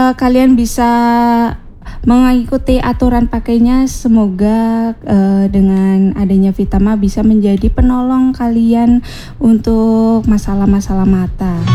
Kalian bisa mengikuti aturan pakainya. Semoga dengan adanya Vitama bisa menjadi penolong kalian untuk masalah-masalah mata.